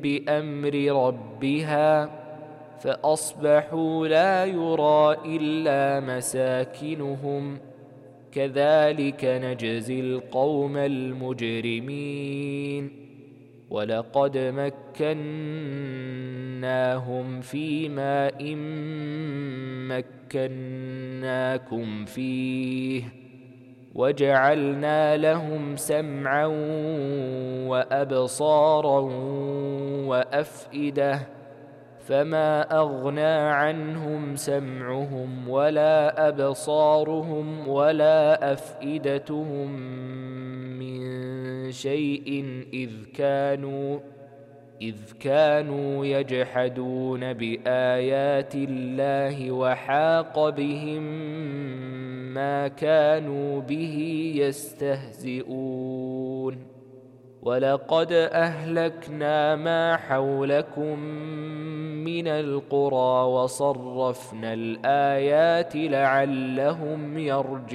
بأمر ربها فأصبحوا لا يرى إلا مساكنهم كذلك نجزي القوم المجرمين ولقد مكناهم في ماء مكناكم فيه وجعلنا لهم سمعا وأبصارا وأفئدة فما أغنى عنهم سمعهم ولا أبصارهم ولا أفئدتهم من شيء إذ كانوا يجحدون بآيات الله وحاق بهم ما كانوا به يستهزئون ولقد أهلكنا ما حولكم من القرى وصرفنا الآيات لعلهم يرجعون